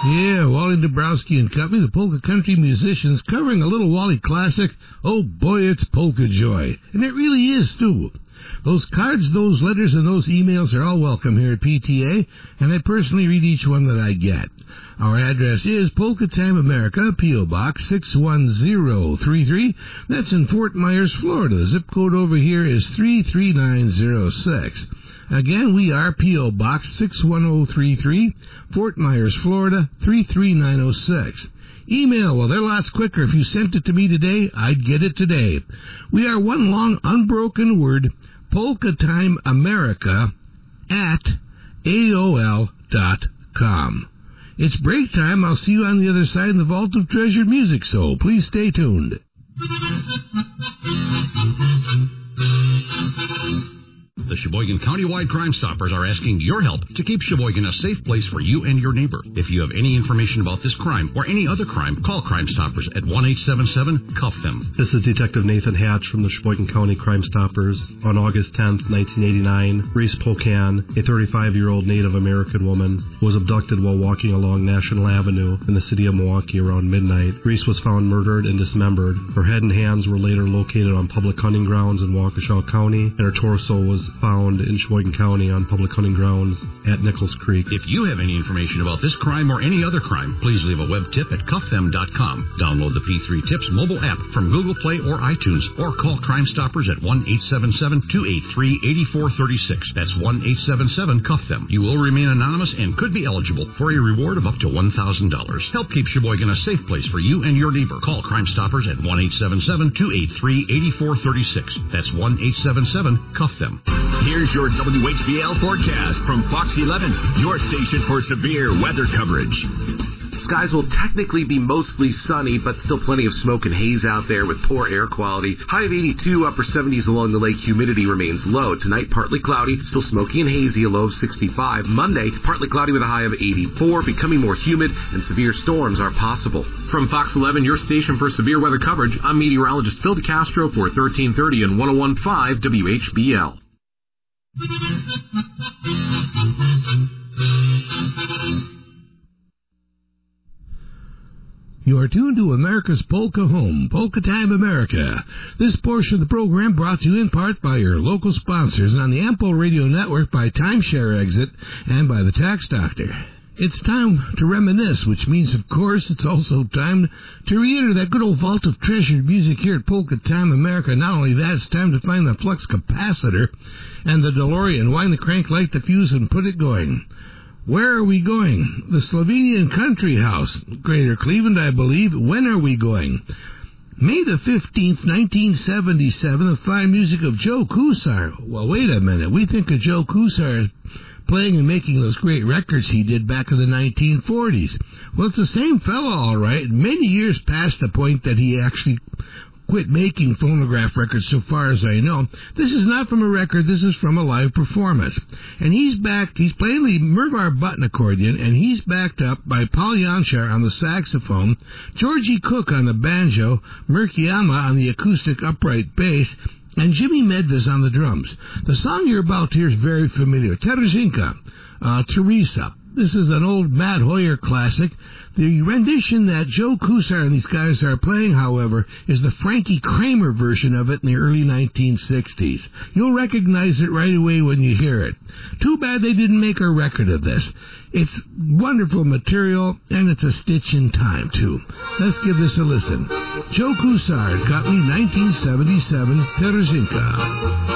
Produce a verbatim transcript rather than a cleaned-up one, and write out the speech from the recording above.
Yeah, Wally Dabrowski and Company, the polka country musicians, covering a little Wally classic. Oh boy, it's polka joy. And it really is, too. Those cards, those letters, and those emails are all welcome here at P T A, and I personally read each one that I get. Our address is Polka Time America, P O. Box six one zero three three. That's in Fort Myers, Florida. The zip code over here is three three nine zero six. Again, we are P O. Box six one zero three three, Fort Myers, Florida, three three nine zero six. Email, well, they're lots quicker. If you sent it to me today, I'd get it today. We are one long, unbroken word, Polka Time America at A O L dot com. It's break time. I'll see you on the other side in the Vault of Treasured Music, so please stay tuned. The Sheboygan Countywide Crime Stoppers are asking your help to keep Sheboygan a safe place for you and your neighbor. If you have any information about this crime or any other crime, call Crime Stoppers at one eight seven seven, C U F them. This is Detective Nathan Hatch from the Sheboygan County Crime Stoppers. On August tenth, nineteen eighty-nine, Reese Pocan, a thirty-five-year-old Native American woman, was abducted while walking along National Avenue in the city of Milwaukee around midnight. Reese was found murdered and dismembered. Her head and hands were later located on public hunting grounds in Waukesha County, and her torso was found in Sheboygan County on public hunting grounds at Nichols Creek. If you have any information about this crime or any other crime, please leave a web tip at cuff them dot com. Download the P three Tips mobile app from Google Play or iTunes, or call Crime Stoppers at one eight seven seven, two eight three, eight four three six. That's one eight seven seven, C U F them. You will remain anonymous and could be eligible for a reward of up to one thousand dollars. Help keep Sheboygan a safe place for you and your neighbor. Call Crime Stoppers at one eight seven seven, two eight three, eight four three six. That's one eight seven seven, C U F them. Here's your W H B L forecast from Fox eleven, your station for severe weather coverage. Skies will technically be mostly sunny, but still plenty of smoke and haze out there with poor air quality. High of eighty-two, upper seventies along the lake. Humidity remains low. Tonight, partly cloudy, still smoky and hazy, a low of sixty-five. Monday, partly cloudy with a high of eighty-four, becoming more humid, and severe storms are possible. From Fox eleven, your station for severe weather coverage, I'm meteorologist Phil DeCastro for thirteen thirty and one oh one point five W H B L. You are tuned to America's Polka Home, Polka Time America. This portion of the program brought to you in part by your local sponsors and on the Ampo Radio Network by Timeshare Exit and by the Tax Doctor. It's time to reminisce, which means, of course, it's also time to reenter that good old vault of treasured music here at Polka Time America. Not only that, it's time to find the flux capacitor and the DeLorean, wind the crank, light the fuse, and put it going. Where are we going? The Slovenian Country House, Greater Cleveland, I believe. When are we going? May the fifteenth, nineteen seventy-seven, the fine music of Joe Kusar. Well, wait a minute. We think of Joe Kusar playing and making those great records he did back in the nineteen forties. Well, it's the same fellow, all right. Many years past the point that he actually quit making phonograph records, so far as I know. This is not from a record, this is from a live performance. And he's backed, he's playing the Mervar button accordion, and he's backed up by Paul Janchar on the saxophone, Georgie Cook on the banjo, Murkiyama on the acoustic upright bass, and Jimmy Medvez on the drums. The song you're about to hear is very familiar. Terezinka, uh, Teresa. This is an old Matt Hoyer classic. The rendition that Joe Kusar and these guys are playing, however, is the Frankie Kramer version of it in the early nineteen sixties. You'll recognize it right away when you hear it. Too bad they didn't make a record of this. It's wonderful material, and it's a stitch in time, too. Let's give this a listen. Joe Kusar, got me nineteen seventy-seven, Terezinka.